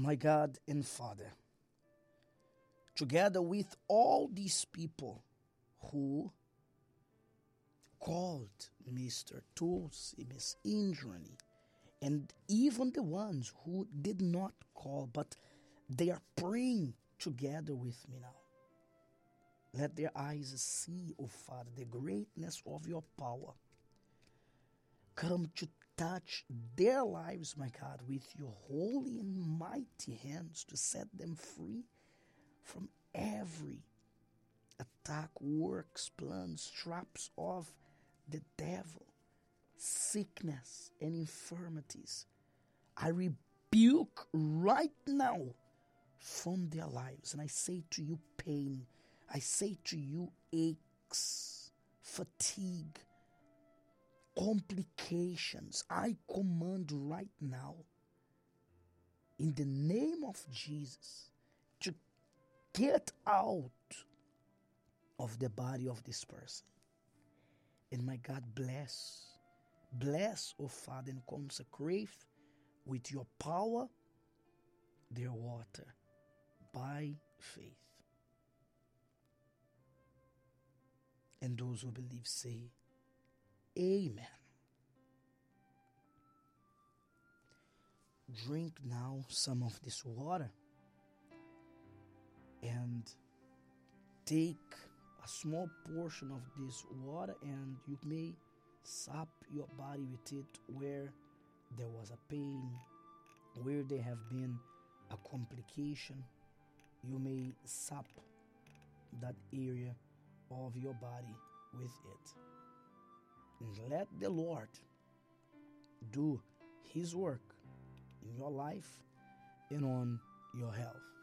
my God and Father, together with all these people who called Mr. Tulsi, Miss Indrani, and even the ones who did not call, but they are praying together with me now. Let their eyes see, oh Father, the greatness of your power. Come to touch their lives, my God, with your holy and mighty hands to set them free from every attack, works, plans, traps of the devil, sickness and infirmities. I rebuke right now from their lives. And I say to you, pain. I say to you, aches, fatigue, complications. I command right now, in the name of Jesus, to get out of the body of this person. And my God, bless, oh Father, and consecrate with your power their water by faith. And those who believe say, Amen. Drink now some of this water and take a small portion of this water, and you may sap your body with it where there was a pain, where there have been a complication. You may sap that area of your body with it. And let the Lord do His work in your life and on your health.